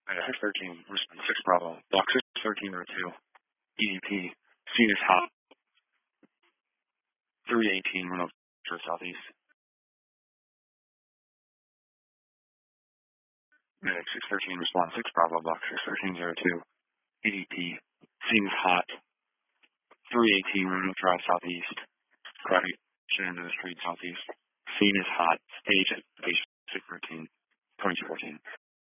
613, respond 6 Bravo, block 613 row 2, EDP, scene is hot, 318, run up to the southeast. Medic 613, respond 6 Bravo, block 61302, EDP, scene is hot, 318, run up drive southeast, correct into the street southeast, scene is hot, stage at 613, 2214.